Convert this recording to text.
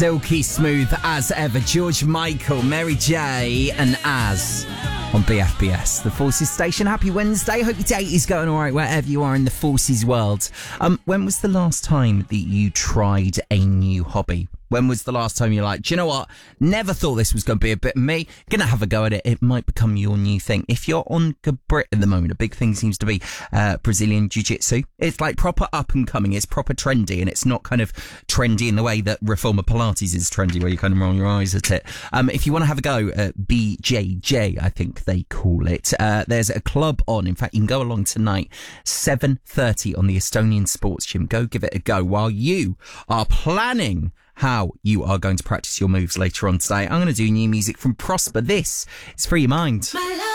Silky smooth as ever. George Michael, Mary J and Az on BFBS, the Forces station. Happy Wednesday. Hope your day is going all right wherever you are in the Forces world. When was the last time that you tried a new hobby? When was the last time you're like, do you know what? Never thought this was going to be a bit of me. Gonna have a go at it. It might become your new thing. If you're on Brit at the moment, a big thing seems to be Brazilian Jiu-Jitsu. It's like proper up and coming. It's proper trendy, and it's not kind of trendy in the way that Reformer Pilates is trendy, where you kind of roll your eyes at it. If you want to have a go at BJJ, I think they call it, there's a club on. In fact, you can go along tonight, 7:30 on the Estonian Sports Gym. Go give it a go while you are planning how you are going to practice your moves later on today. I'm going to do new music from Prosper. This is Free Your Mind.